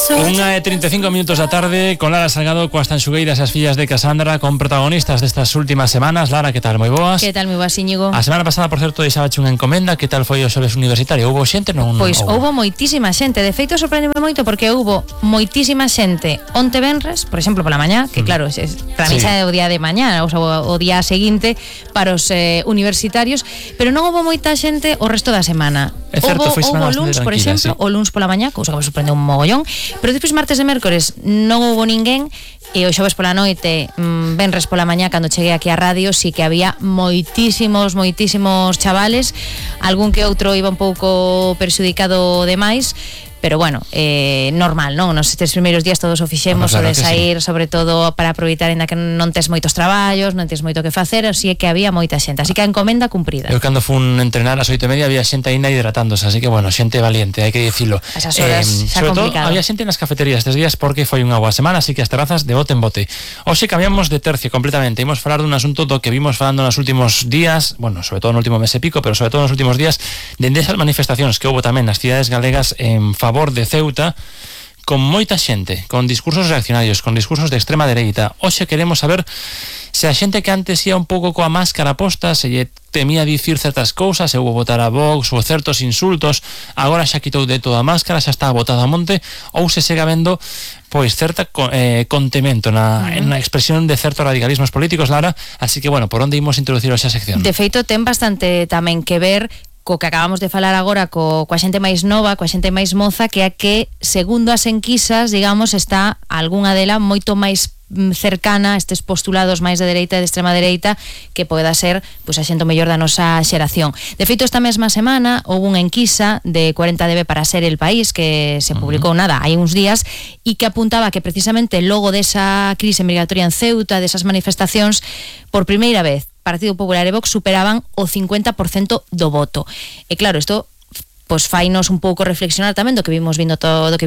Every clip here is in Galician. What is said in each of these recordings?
1:35 da tarde con Lara Salgado, coas tanxugueiras e as fillas de Casandra, con protagonistas destas últimas semanas. Lara, que tal? Moi boas. Que tal, moi boas, Íñigo? A semana pasada, por certo, deixabache unha encomenda. Que tal foi o xoves universitario? Houbo xente? Non, pois houbo moitísima xente. De feito, sorprendeme moito porque houbo moitísima xente onte venres, por exemplo, pola mañá, que claro, para mí xa é o día de mañá, o sea, o día seguinte para os universitarios, pero non houbo moita xente o resto da semana. É certo, foi semana luns, por exemplo, sí. O luns pola mañá, cousa que me sorprendeu un mogollón, pero despois martes e mércores non houbo ninguén, e o xoves pola noite, venres pola mañá, cando cheguei aquí á radio, sí que había moitísimos chavales, algún que outro iba un pouco perxudicado demais, pero bueno, normal, non? Nos estes primeiros días todos o fixemos, claro, o de sair, sí, sobre todo para aproveitar ainda que non tes moitos traballos, non tes moito que facer, así é que había moita xente, así que a encomenda cumprida. Eu cando fun entrenar ás 8:30 había xente aínda hidratándose, así que bueno, xente valiente, hai que dicilo. Esas horas xa sobre complicado. Todo había xente nas cafeterías estes días porque foi unha boa semana, así que as terrazas de bote en bote. Hoxe cambiamos de tercio completamente, imos falar dun asunto do que vimos falando nos últimos días, bueno, sobre todo no último mes e pico, pero sobre todo nos últimos días, dende esas manifestacións que houbo tamén nas cidades galegas en favor de Ceuta, con moita xente, con discursos reaccionarios, con discursos de extrema dereita. Hoxe queremos saber se a xente que antes ia un pouco coa máscara posta, se lle temía dicir certas cousas, se houve votar a Vox ou certos insultos, agora xa quitou de toda a máscara, xa está botada a monte, ou se segue vendo pois certa contemento na expresión de certos radicalismos políticos, Lara, así que bueno, por onde imos introducir esa sección? De feito, ten bastante tamén que ver co que acabamos de falar agora coa xente máis nova, coa xente máis moza, que é que, segundo as enquisas, digamos, está algunha dela moito máis cercana a estes postulados máis de dereita e de extrema dereita que poida ser pois a xente mellor da nosa xeración. De feito, esta mesma semana houve unha enquisa de 40dB para Ser el País que se publicou hai uns días e que apuntaba que precisamente logo desa crise migratoria en Ceuta, desas manifestacións, por primeira vez Partido Popular e Vox superaban o 50% do voto. E claro, isto pois fainos un pouco reflexionar tamén do que vimos vendo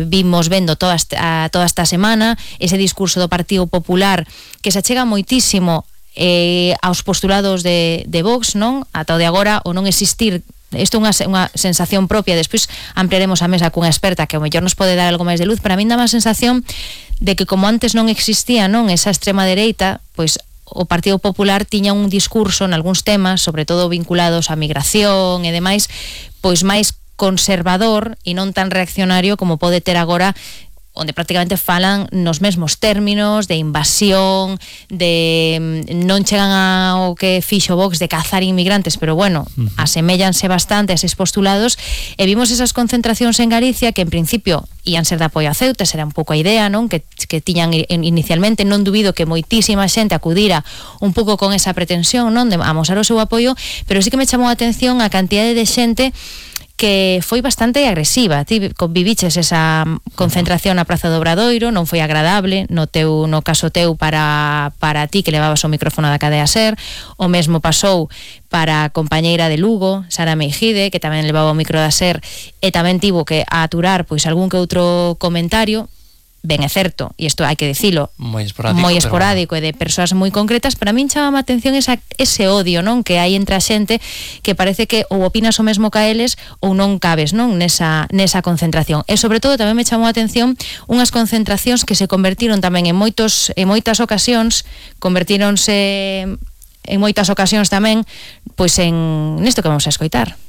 toda esta semana, ese discurso do Partido Popular que se achega moitísimo aos postulados de Vox, non? Ata o de agora, o non existir. Isto é unha sensación propia, despois ampliaremos a mesa cunha experta que ao mellor nos pode dar algo máis de luz, pero a min dá unha sensación de que como antes non existía, non, esa extrema dereita, pois o Partido Popular tiña un discurso en algúns temas, sobre todo vinculados á migración e demais, pois máis conservador e non tan reaccionario como pode ter agora, onde prácticamente falan nos mesmos términos de invasión, de non chegan ao que fixo Vox de cazar inmigrantes, pero bueno, aseméllanse bastante a eses postulados, e vimos esas concentracións en Galicia que en principio ian ser de apoio a Ceuta, será un pouco a idea, non? Que tiñan inicialmente, non dubido que moitísima xente acudira un pouco con esa pretensión, non? De amosar o seu apoio, pero sí que me chamou a atención a cantidade de xente que foi bastante agresiva. Ti conviviches esa concentración na Praza do Obradoiro, non foi agradable, no caso teu para ti que levabas o micrófono da cadea Ser, o mesmo pasou para a compañeira de Lugo, Sara Meijide, que tamén levaba o micro da Ser e tamén tivo que aturar pois algún que outro comentario. Ben, é certo, e isto hai que dicilo, moi esporádico e de persoas moi concretas, pero a min chama a atención ese odio, non, que hai entre a xente, que parece que ou opinas o mesmo que a eles ou non cabes, non, nesa concentración. E sobre todo tamén me chamou a atención unhas concentracións que se convertiron tamén en moitas ocasións, convertíronse en moitas ocasións tamén pois en nisto que vamos a escoitar.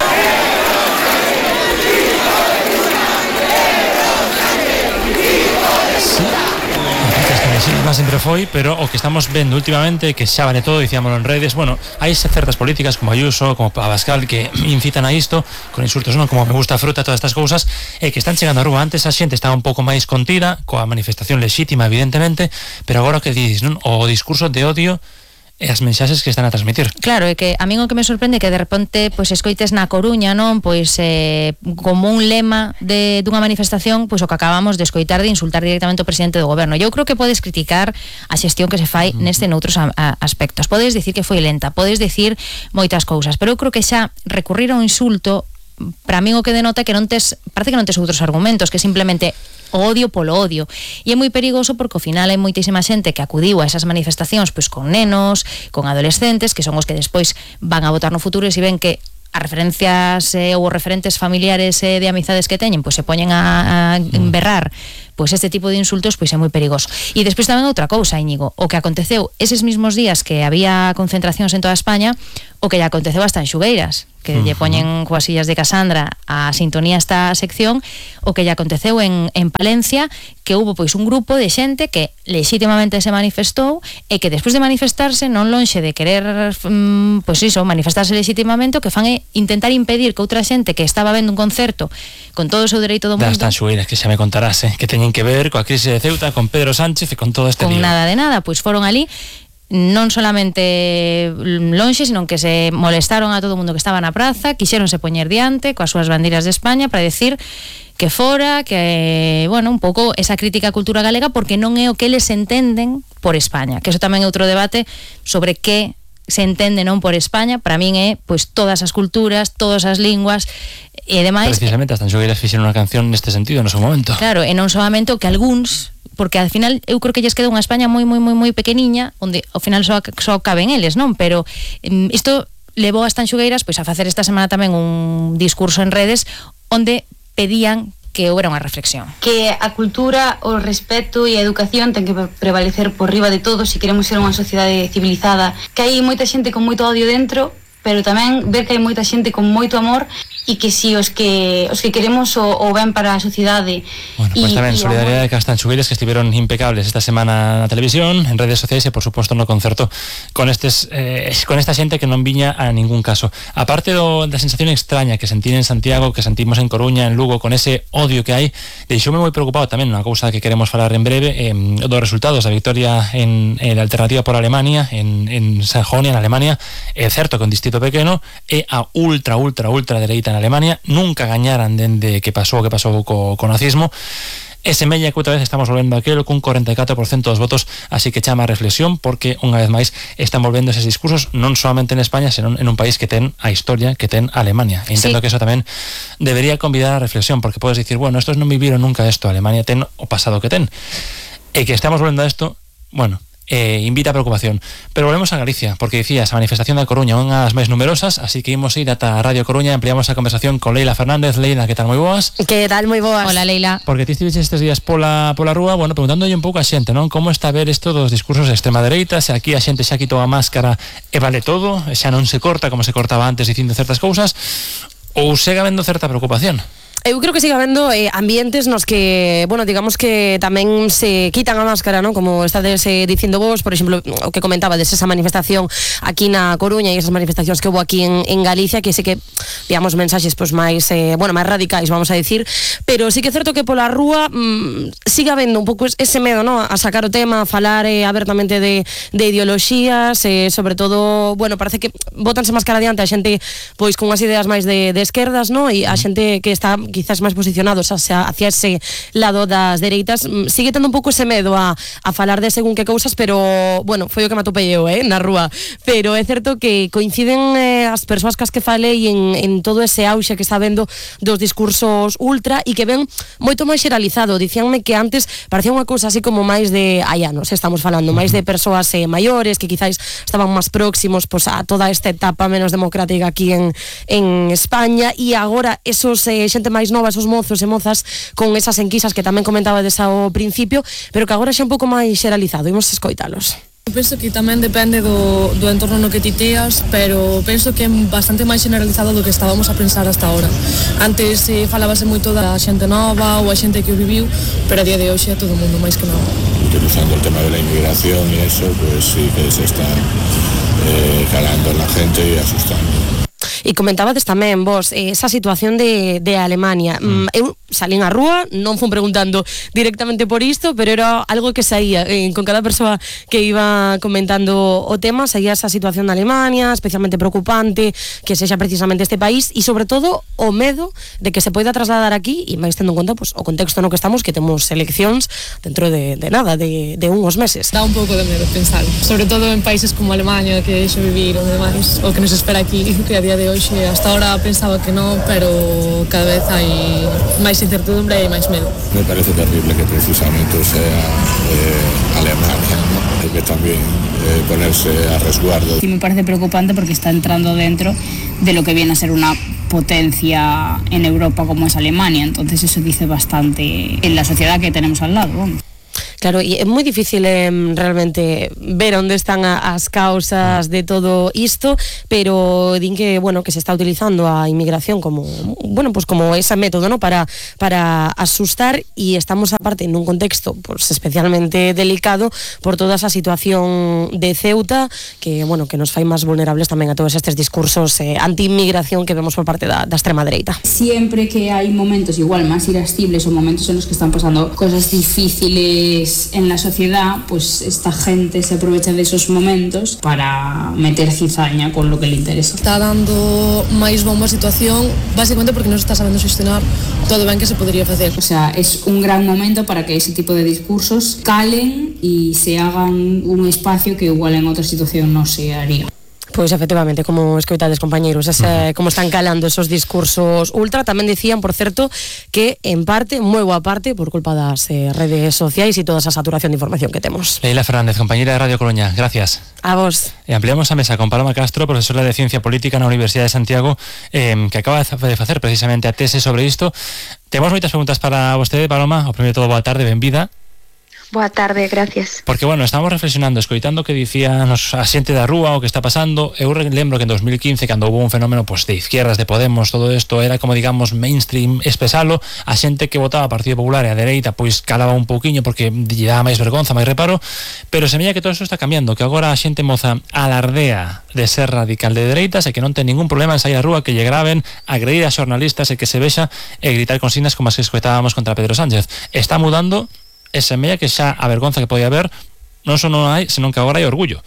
Sempre foi, pero o que estamos vendo últimamente, que xa vale todo, dicíamoslo en redes, bueno, hai certas políticas como Ayuso, como Abascal, que incitan a isto, con insultos, non, como me gusta a fruta, todas estas cousas, e que están chegando a rúa. Antes a xente estaba un pouco máis contida, coa manifestación lexítima, evidentemente, pero agora o que dices, non, o discurso de odio e as mensaxes que están a transmitir. Claro, é que a min o que me sorprende é que de repente pois escoites na Coruña, non, pois como un lema dunha manifestación, pois o que acabamos de escoitar de insultar directamente o presidente do goberno. Eu creo que podes criticar a xestión que se fai neste noutros aspectos. Podes dicir que foi lenta, podes dicir moitas cousas, pero eu creo que xa recurrir ao insulto, para min o que denota é que parece que non tes outros argumentos, que simplemente o odio polo odio, e é moi perigoso porque ao final hai moitísima xente que acudiu a esas manifestacións pois con nenos, con adolescentes, que son os que despois van a votar no futuro, e se ven que as referencias ou os referentes familiares de amizades que teñen pois se poñen a berrar pois este tipo de insultos pois é moi perigoso. E despois tamén outra cousa, Íñigo, o que aconteceu eses mismos días que había concentracións en toda España, o que lle aconteceu ás Tanxugueiras, que lle poñen coas illas de Casandra a sintonía esta sección, o que lle aconteceu en Palencia, que hubo pois un grupo de xente que legítimamente se manifestou e que despois de manifestarse, non lonxe de querer pois iso, manifestarse legítimamente, o que fan é intentar impedir que outra xente que estaba vendo un concerto con todo o seu dereito do mundo, das Tanxugueiras, que xa me contarás, que teñen que ver coa crise de Ceuta, con Pedro Sánchez e con todo este con lío. nada de nada, pois foron ali non solamente lonxe, sino que se molestaron a todo o mundo que estaba na praza, quixéronse poñer diante coas súas bandeiras de España para decir que fora, que, bueno, un pouco esa crítica á cultura galega, porque non é o que eles entenden por España, que eso tamén é outro debate sobre que se entende non por España. Para min é, pois, todas as culturas, todas as linguas, e demais. Precisamente, as Tanxugueiras fixeron unha canción neste sentido no seu momento. Claro, e non solamente o que algúns, porque al final eu creo que lles queda unha España moi pequeniña, onde ao final só caben eles, non? Pero isto levou as Tanxugueiras pois a facer esta semana tamén un discurso en redes onde pedían que houbera unha reflexión. Que a cultura, o respeto e a educación ten que prevalecer por riba de todo se queremos ser unha sociedade civilizada. Que hai moita xente con moito odio dentro, pero tamén ver que hai moita xente con moito amor e que si os que queremos o ben para a sociedade. Bueno, pues tamén solidaridade cas Tanxugueiras, que estiveron impecables esta semana na televisión, en redes sociais e por suposto no concerto con esta xente que non viña a ningún caso. Aparte da sensación extraña que sentín en Santiago, que sentimos en Coruña, en Lugo, con ese odio que hai, deixoume moi preocupado tamén unha cousa que queremos falar en breve, dos resultados da victoria en la alternativa por Alemania, en Sajonia, en Alemania. É certo que un distrito pequeno é a ultra dereita en Alemania, nunca gañaran dende que pasou co nazismo, e semella que outra vez estamos volvendo aquelo cun 44% dos votos, así que chama a reflexión, porque unha vez máis están volvendo eses discursos non solamente en España, senón en un país que ten a historia que ten Alemania. E entendo que eso tamén debería convidar a reflexión, porque podes dicir, bueno, estos non viviron nunca esto, Alemania ten o pasado que ten, e que estamos volvendo a esto, bueno, invita a preocupación. Pero volvemos a Galicia, porque dicías, a manifestación da Coruña unha das máis numerosas, así que imos ir ata a Radio Coruña, ampliamos a conversación con Leila Fernández. Leila, que tal, moi boas? Que tal, moi boas? Hola, Leila. Porque ti estiveches estes días pola rúa, bueno, preguntándolle un pouco a xente, non? Como está a ver isto dos discursos de extrema dereita, se aquí a xente xa quitou a máscara e vale todo, xa non se corta como se cortaba antes dicindo certas cousas, ou segue habendo certa preocupación? Eu creo que sigue habendo ambientes nos que, bueno, digamos que tamén se quitan a máscara, ¿no? Como estades dicindo vos, por exemplo, o que comentabades, esa manifestación aquí na Coruña e esas manifestacións que houve aquí en Galicia, que sí que, digamos, mensaxes pois máis, bueno, máis radicais, vamos a decir, pero sí que é certo que pola rúa sigue habendo un pouco ese medo, ¿no? A sacar o tema, a falar abertamente de ideoloxías, sobre todo, bueno, parece que botanse máis cara adiante a xente pois con unhas ideas máis de esquerdas, ¿no? E a xente que está quizás máis posicionados hacia ese lado das dereitas, sigue tendo un pouco ese medo a falar de según que cousas, pero, bueno, foi o que me atopei eu, na rúa, pero é certo que coinciden as persoas cas que falei en todo ese auxe que está vendo dos discursos ultra e que ven moito máis xeralizado. Dicíanme que antes parecía unha cousa así como máis de anos, estamos falando, máis de persoas maiores que quizás estaban máis próximos pois, a toda esta etapa menos democrática aquí en España, e agora esos xente máis nova, esos mozos e mozas con esas enquisas que tamén comentaba ao principio, pero que agora xa un pouco máis xeralizado. Imos escoitalos. Penso que tamén depende do entorno no que ti teas, pero penso que é bastante máis generalizado do que estábamos a pensar hasta ahora. Antes falábase moito da xente nova ou a xente que o viviu, pero a día de hoxe é todo o mundo máis que nova. Utilizando el tema de la inmigración y eso, pues sí que se está calando en la gente y asustando. E comentabades tamén vos esa situación de Alemania. Eu salín á rúa, non fun preguntando directamente por isto, pero era algo que saía con cada persoa que iba comentando o tema, saía esa situación de Alemania, especialmente preocupante que sexa precisamente este país, e sobre todo o medo de que se poida trasladar aquí, e máis tendo en conta pues, o contexto no que estamos, que temos eleccións dentro de nada, de uns meses. Dá un pouco de medo pensar, sobre todo en países como Alemania, que deixo vivir onde máis, o que nos espera aquí, que a día de hoxe hasta ahora pensaba que non, pero cada vez hai máis incertidumbre e máis medo. Me parece terrible que precisamente sea Alemania, ¿no? Hay que también ponerse a resguardo. Sí, me parece preocupante porque está entrando dentro de lo que viene a ser una potencia en Europa como es Alemania. Entonces eso dice bastante en la sociedad que tenemos al lado, vamos. Claro, e é moi difícil realmente ver onde están as causas de todo isto, pero din que, bueno, que se está utilizando a inmigración como, bueno, pues como ese método, ¿no? para asustar, e estamos aparte nun contexto pues especialmente delicado por toda esa situación de Ceuta que, bueno, que nos fai máis vulnerables tamén a todos estes discursos anti-inmigración que vemos por parte da extrema dereita. Siempre que hai momentos igual máis irascibles ou momentos en los que están pasando cosas difíciles en la sociedad, pues esta gente se aprovecha de esos momentos para meter cizaña con lo que le interesa. Está dando máis bomba a situación básicamente porque non se está sabendo xestionar todo ben que se podría facer. O sea, es un gran momento para que ese tipo de discursos calen y se hagan un espacio que igual en otra situación no se haría. Pois efectivamente, como escoitades compañeiros, como están calando esos discursos ultra. Tamén dicían, por certo, que en parte, moi boa parte, por culpa das redes sociais e toda esa saturación de información que temos. Leila Fernández, compañera de Radio Coruña, gracias. A vos. E ampliamos a mesa con Paloma Castro, profesora de Ciencia Política na Universidade de Santiago, que acaba de facer precisamente a tese sobre isto. Temos moitas preguntas para vostede, Paloma. O primeiro de todo, boa tarde, benvida. Boa tarde, gracias. Porque, bueno, estamos reflexionando, escoitando que dicían a xente da rúa o que está pasando. Eu lembro que en 2015, cando hubo un fenómeno pues, de izquierdas, de Podemos, todo isto era como, digamos, mainstream espesalo. A xente que votaba Partido Popular e a dereita, pois calaba un pouquiño porque lle daba máis vergonza, máis reparo. Pero semella que todo isto está cambiando, que agora a xente moza alardea de ser radical de dereitas e que non ten ningún problema en sair á rúa, que lle graven, agredir a xornalistas e que se vexa e gritar consignas como as que escoitábamos contra Pedro Sánchez. Está mudando. E semella que xa a vergonza que podía haber non só non hai, senón que agora hai orgullo.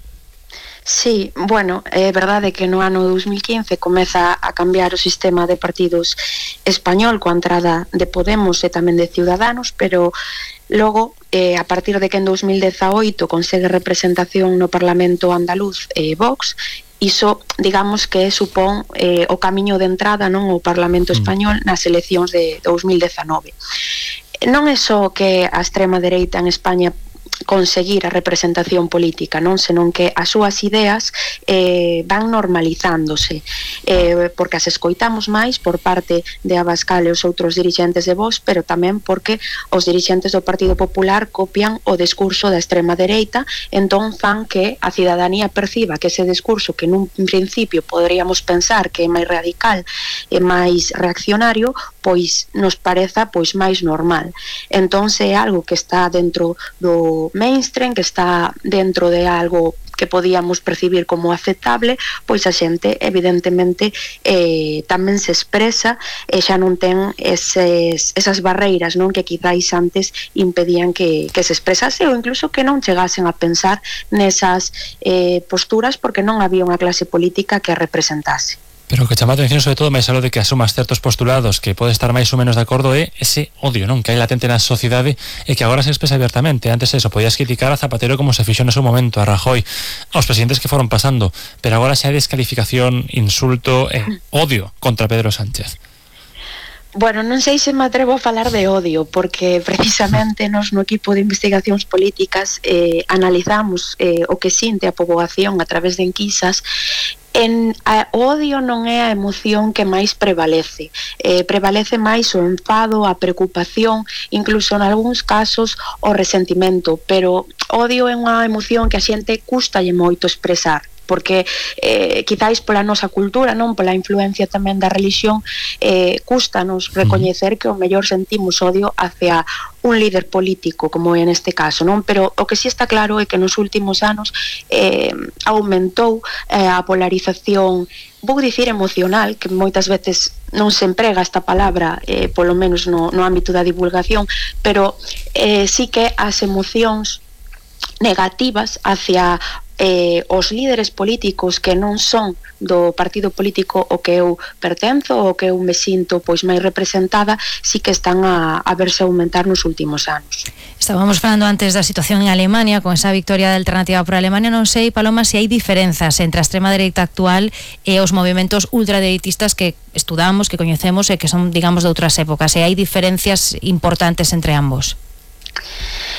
Sí, bueno, é verdade que no ano 2015 comeza a cambiar o sistema de partidos español coa entrada de Podemos e tamén de Ciudadanos, pero logo, a partir de que en 2018 consegue representación no Parlamento andaluz Vox, iso, digamos que supón o camiño de entrada non o Parlamento español nas eleccións de 2019. Non é só que a extrema dereita en España conseguir a representación política, non, senón que as súas ideas van normalizándose, porque as escoitamos máis por parte de Abascal e os outros dirixentes de Vox, pero tamén porque os dirixentes do Partido Popular copian o discurso da extrema dereita, entón fan que a cidadanía perciba que ese discurso que nun principio poderíamos pensar que é máis radical e máis reaccionario, pois nos pareza pois máis normal. Entón é algo que está dentro do mainstream, que está dentro de algo que podíamos percibir como aceptable, pois a xente evidentemente tamén se expresa e xa non ten esas barreiras, non, que quizáis antes impedían que se expresase ou incluso que non chegasen a pensar nesas posturas porque non había unha clase política que a representase. Pero o que chama a atención, sobre todo, máis aló de que asumas certos postulados que pode estar máis ou menos de acordo, é ese odio, non, que hai latente na sociedade e que agora se expresa abertamente. Antes eso, podías criticar a Zapatero como se fixo no seu momento, a Rajoy, aos presidentes que foron pasando, pero agora xa hai descalificación, insulto e odio contra Pedro Sánchez. Bueno, non sei se me atrevo a falar de odio, porque precisamente nos no equipo de investigacións políticas analizamos o que sinte a poboación a través de enquisas. O odio non é a emoción que máis prevalece, prevalece máis o enfado, a preocupación, incluso en algúns casos o resentimento, pero odio é unha emoción que a xente custalle moito expresar, porque quizáis pola nosa cultura, non, pola influencia tamén da religión, custanos recoñecer que o mellor sentimos odio hacia un líder político, como é neste caso, non? Pero o que sí está claro é que nos últimos anos aumentou a polarización, vou dicir emocional, que moitas veces non se emprega esta palabra, polo menos no ámbito da divulgación, pero sí que as emocións negativas hacia os líderes políticos que non son do partido político o que eu pertenzo, o que eu me sinto pois máis representada, sí que están a verse aumentar nos últimos anos. Estábamos falando antes da situación en Alemania, con esa victoria da Alternativa por Alemania. Non sei, Paloma, se hai diferenzas entre a extrema dereita actual e os movimentos ultradereitistas que estudamos, que coñecemos e que son, digamos, de outras épocas. Se hai diferencias importantes entre ambos.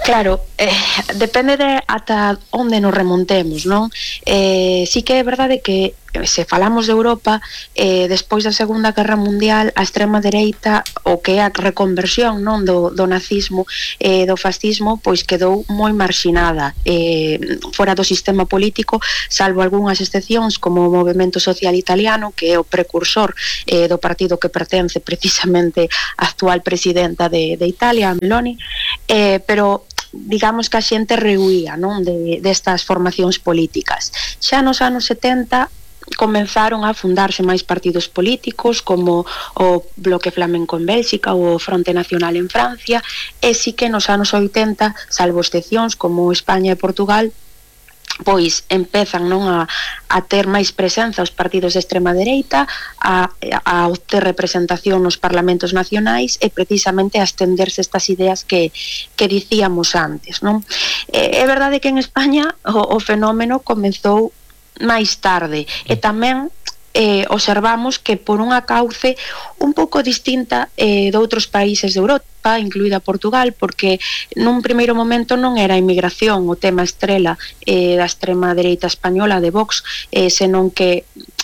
Claro, depende de ata onde nos remontemos, non? Sí que é verdade que se falamos de Europa, despois da Segunda Guerra Mundial, a extrema dereita, o que é a reconversión, non, do nazismo, do fascismo, pois quedou moi marxinada fora do sistema político, salvo algunhas excepcións como o Movimento Social Italiano, que é o precursor do partido que pertence precisamente a actual presidenta de Italia, Meloni, pero digamos que a xente rehuía, non, destas formacións políticas. Xa nos anos 70 comenzaron a fundarse máis partidos políticos como o Bloque Flamenco en Bélxica ou o Fronte Nacional en Francia, e sí que nos anos 80, salvo excepcións como España e Portugal, pois empezan, non, a ter máis presenza os partidos de extrema dereita, a obter representación nos parlamentos nacionais e precisamente a estenderse estas ideas que dicíamos antes, non? É verdade que en España o fenómeno comezou máis tarde e tamén observamos que por unha cauce un pouco distinta de outros países de Europa, incluída Portugal, porque nun primeiro momento non era a inmigración o tema estrela da extrema dereita española de Vox, senón que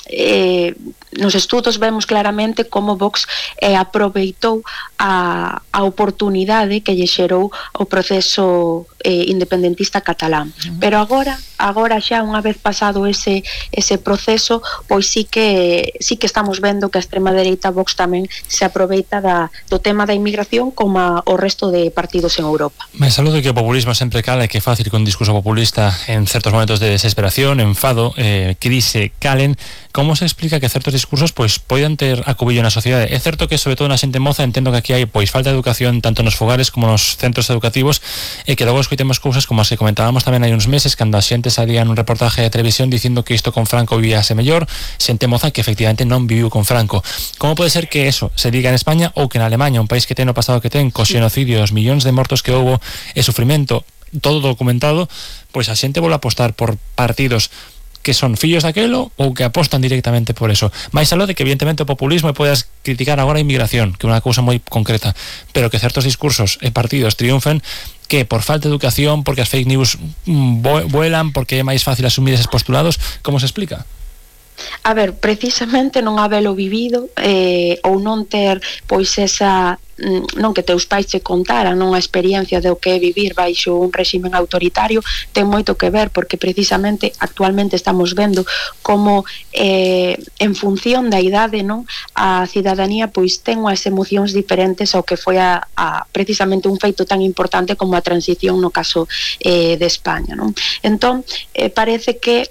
nos estudos vemos claramente como Vox aproveitou a oportunidade que lle xerou o proceso independentista catalán. Pero agora xa unha vez pasado ese proceso, pois sí que estamos vendo que a extrema dereita Vox tamén se aproveita do tema da inmigración como o resto de partidos en Europa. Me saludo que o populismo sempre cala e que é fácil que un discurso populista en certos momentos de desesperación, enfado, crise, calen. Como se explica que certos discursos pois poidan ter acubillo na sociedade? É certo que sobre todo na xente moza entendo que aquí hai pois falta de educación tanto nos fogares como nos centros educativos e que logo escoitemos cousas como as que comentábamos tamén hai uns meses cando a xente salía nun reportaje de televisión dicindo que isto con Franco vivíase mellor, xente moza que efectivamente non viviu con Franco. Como pode ser que eso se diga en España ou que en Alemanha, un país que ten o pasado que ten, cos xenocidios, millóns de mortos que houbo e sufrimento, todo documentado, pois a xente volve a apostar por partidos que son fillos daquelo ou que apostan directamente por eso. Mais aló de que evidentemente o populismo podes criticar agora a inmigración, que é unha cousa moi concreta, pero que certos discursos e partidos triunfen que por falta de educación, porque as fake news vuelan, porque é máis fácil asumir eses postulados, como se explica? A ver, precisamente non habelo vivido ou non ter pois esa non que teus pais che contaran, non a experiencia de o que é vivir baixo un réximen autoritario, ten moito que ver porque precisamente actualmente estamos vendo como en función da idade, non, a cidadanía pois ten unhas emocións diferentes ao que foi precisamente un feito tan importante como a transición no caso de España, non? Entón, parece que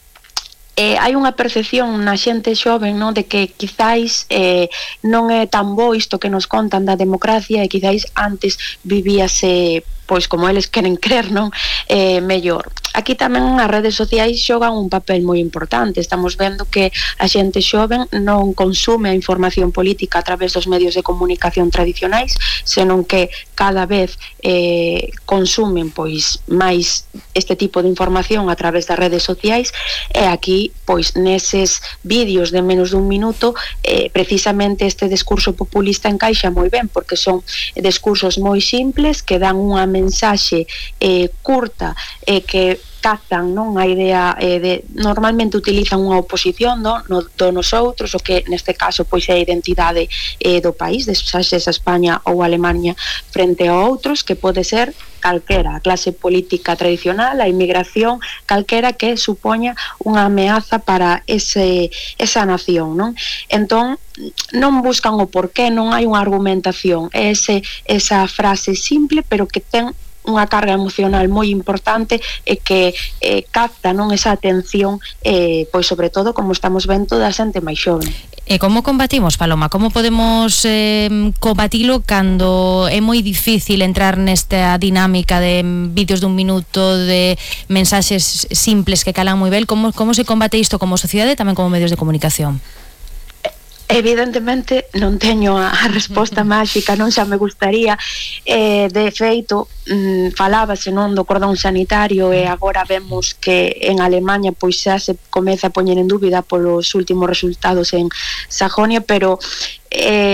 hai unha percepción na xente xoven, non, de que quizáis non é tan bo isto que nos contan da democracia e quizáis antes vivíase pois como eles queren crer, non, mellor. Aquí tamén as redes sociais xogan un papel moi importante. Estamos vendo que a xente xoven non consume a información política a través dos medios de comunicación tradicionais, senón que cada vez consumen pois máis este tipo de información a través das redes sociais e aquí pois neses vídeos de menos dun minuto precisamente este discurso populista encaixa moi ben porque son discursos moi simples que dan unha mensaxe curta que captan, non, a idea de normalmente utilizan unha oposición do nosoutros, o que neste caso pois é a identidade do país, de esa España ou Alemania frente a outros, que pode ser calquera, a clase política tradicional, a inmigración, calquera que supoña unha ameaza para esa nación, non? Entón, non buscan o porqué, non hai unha argumentación, é esa frase simple, pero que ten unha carga emocional moi importante e que capta, non, esa atención pois sobre todo como estamos vendo da xente máis xoven. E como combatimos, Paloma? Como podemos combatilo cando é moi difícil entrar nesta dinámica de vídeos dun minuto, de mensaxes simples que calan moi ben? Como se combate isto como sociedade e tamén como medios de comunicación? Evidentemente non teño a resposta máxica, non xa me gustaría, de feito falábase, non, do cordón sanitario e agora vemos que en Alemanha pois xa se comeza a poñer en dúbida polos últimos resultados en Sajonia, pero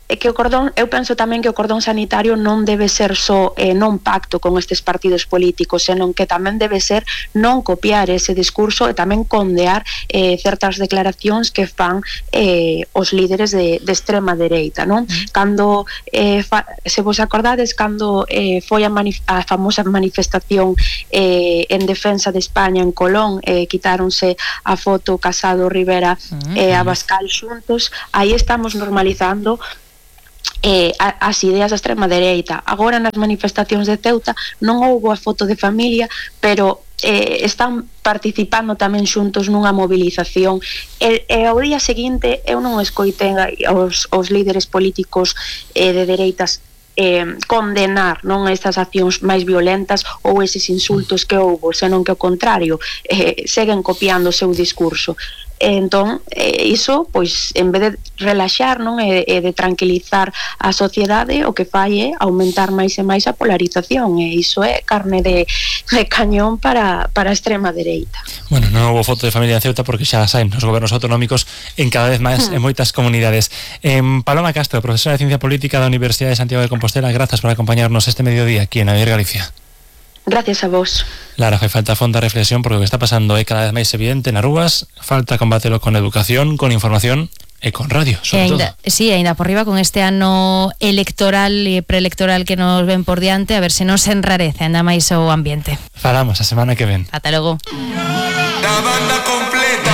que o cordón, eu penso tamén que o cordón sanitario non debe ser só non pacto con estes partidos políticos, senón que tamén debe ser non copiar ese discurso e tamén condear certas declaracións que fan os líderes de extrema dereita, non? Cando se vos acordades, cando foi a famosa manifestación en defensa de España en Colón, quitáronse a foto Casado, Rivera e Abascal xuntos, aí estamos normalizando as ideas da extrema dereita. Agora nas manifestacións de Ceuta non houbo a foto de familia, pero están participando tamén xuntos nunha movilización e ao día seguinte eu non escoitei os líderes políticos de dereitas condenar non estas accións máis violentas ou eses insultos que houbo, senón que ao contrario seguen copiando o seu discurso. Entón, iso, pois, en vez de relaxar, non, e de tranquilizar a sociedade, o que fai é aumentar máis e máis a polarización, e iso é carne de cañón para a extrema dereita. Bueno, non houve foto de familia en Ceuta porque xa saen os gobernos autonómicos en cada vez máis en moitas comunidades. Paloma Castro, profesora de Ciencia Política da Universidade de Santiago de Compostela, grazas por acompañarnos este mediodía aquí en Avier Galicia. Gracias a vos. Lara, fai falta fonda reflexión porque o que está pasando é cada vez máis evidente nas rúas, falta combatelo con educación, con información e con radio, sobre todo. Sí, ainda por riba con este ano electoral e preelectoral que nos ven por diante, a ver se non se enrarece ainda máis o ambiente. Falamos a semana que ven. Ata logo. La banda completa.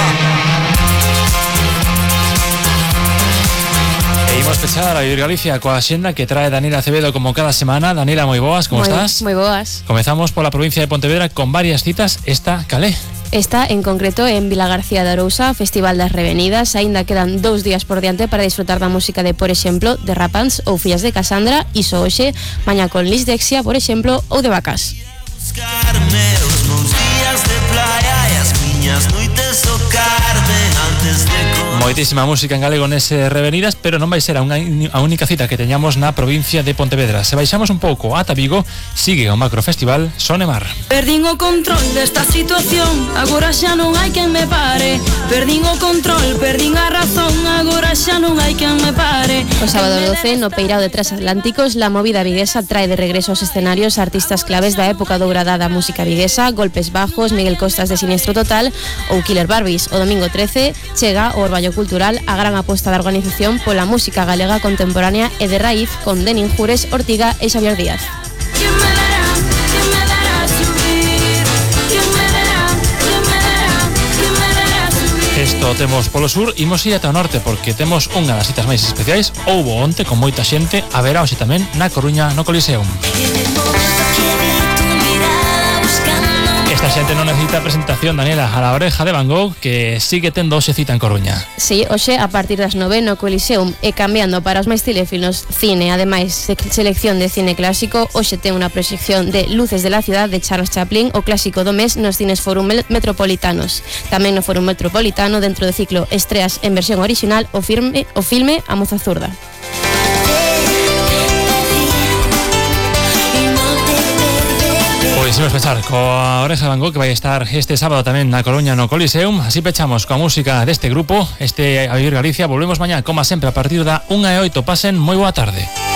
Imos pechar a Vivir Galicia coa axenda que trae Daniela Acevedo como cada semana. Daniela, moi boas, como estás? Moi boas. Comezamos pola provincia de Pontevedra con varias citas. Esta, calé? Esta, en concreto, en Vila García de Arousa, Festival das Revenidas. Aínda quedan 2 días por diante para disfrutar da música de, por exemplo, de Rapans ou Fillas de Casandra, iso hoxe, mañá con Lisdexia, por exemplo, ou de Vacas. Buscarme os meus días de playa e as miñas noites tocarme antes de moitísima música en galego nese Revenidas, pero non vai ser a única cita que teñamos na provincia de Pontevedra. Se baixamos un pouco ata Vigo, sigue o macrofestival Sonemar. Perdín o control desta situación, agora xa non hai quen me pare. Perdín o control, perdín a razón, agora xa non hai quen me pare. O sábado 12, no Peirao de Transatlánticos, la movida viguesa trae de regreso aos escenarios artistas claves da época dourada da música viguesa, Golpes Bajos, Miguel Costas de Siniestro Total ou Killer Barbies. O domingo 13 chega o Orballo Cultural, a gran aposta da organización pola música galega contemporánea e de raíz con Denin Jures, Ortiga e Xavier Díaz. Isto temos polo sur, imos ir ata o norte porque temos unha das citas máis especiais. Houbo onte con moita xente, haberá hoxe tamén na Coruña no Coliseum. Esta xente non necesita presentación, Daniela, a la oreja de Van Gogh, que sigue tendo hoxe cita en Coruña. Sí, hoxe a partir das 9 no Coliseum, e cambiando para os máis cinéfilos, cine, ademais selección de cine clásico. Hoxe ten unha proxección de Luces de la Ciudad de Charles Chaplin, o clásico do mes nos cines Forum Metropolitanos. Tamén no Forum Metropolitano, dentro do ciclo Estreas en versión original, o filme A Moza Zurda. Pois imos pechar coa oreja de Van Gogh, que vai estar este sábado tamén na Coruña no Coliseum. Así pechamos coa música deste grupo, este A Vivir Galicia. Volvemos mañá, como sempre, a partir da 1:08. Pasen moi boa tarde.